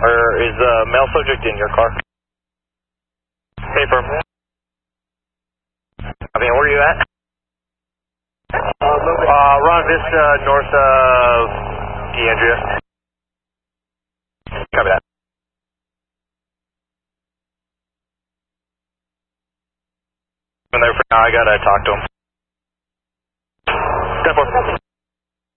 Or is the male subject in your car? Hey, firm. I mean, where are you at? Ron Vista, north of D'Andrea. Copy that. I'm there for now. I gotta talk to him. 10-4.